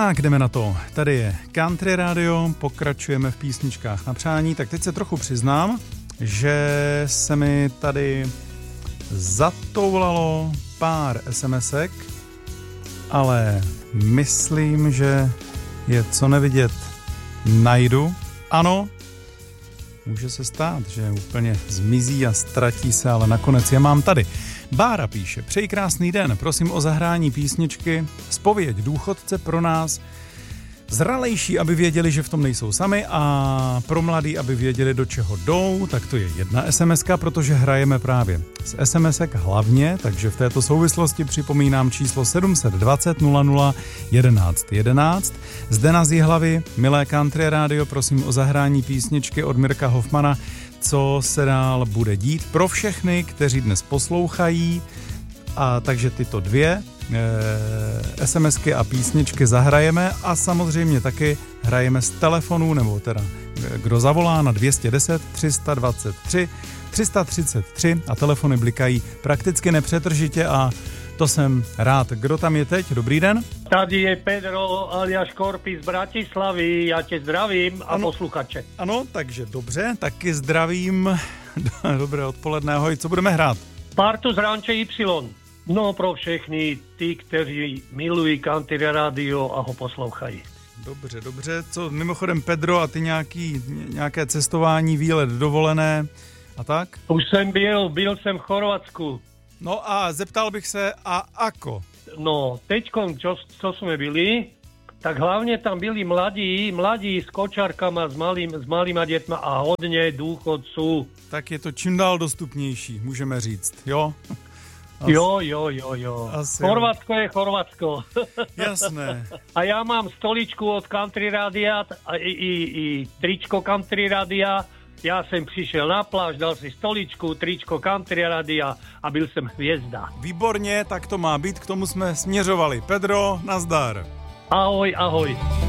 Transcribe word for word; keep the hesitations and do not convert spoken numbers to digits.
Tak, jdeme na to. Tady je Country Radio, pokračujeme v písničkách na přání. Tak teď se trochu přiznám, že se mi tady zatoulalo pár SMSek, ale myslím, že je co nevidět najdu. Ano, může se stát, že úplně zmizí a ztratí se, ale nakonec je mám tady. Bára píše, přeji krásný den, prosím o zahrání písničky Zpověď důchodce pro nás zralejší, aby věděli, že v tom nejsou sami, a pro mladý, aby věděli, do čeho jdou. Tak to je jedna SMSka, protože hrajeme právě z SMSek hlavně, takže v této souvislosti připomínám číslo sedm set dvacet nula nula jedenáct jedenáct. Zde na Zihlavy, milé Country Radio, prosím o zahrání písničky od Mirka Hoffmana Co se dál bude dít, pro všechny, kteří dnes poslouchají. A takže tyto dvě e, SMSky a písničky zahrajeme a samozřejmě taky hrajeme z telefonu, nebo teda kdo zavolá na dvě stě deset tři sta dvacet tři tři sta třicet tři a telefony blikají prakticky nepřetržitě a to jsem rád. Kdo tam je teď? Dobrý den. Tady je Pedro alias Korpi z Bratislavy, já tě zdravím a ano, posluchače. Ano, takže dobře, taky zdravím. Dobré odpoledne, ahoj, co budeme hrát? Partu z Ranče Y. No pro všechny ty, kteří milují Country Radio a ho poslouchají. Dobře, dobře. Co mimochodem Pedro a ty nějaký, nějaké cestování, výlet, dovolené a tak? Už jsem byl, byl jsem v Chorvatsku. No a zeptal bych se, a ako? No, teďkom, čo, čo sme byli, tak hlavne tam byli mladí, mladí s kočárkama, s, malým, s malýma dětma a hodně důchodců. Tak je to čím dál dostupnější, můžeme říct, jo? Asi. Jo, jo, jo, jo. Asi Chorvatsko jo. Je Chorvatsko. Jasné. A já mám stoličku od Country Radia a i, i, i tričko Country Radia. Já jsem přišel na pláž, dal si stoličku, tričko Country Radia a byl jsem hvězda. Výborně, tak to má být, k tomu jsme směřovali. Pedro, nazdar. Ahoj, ahoj.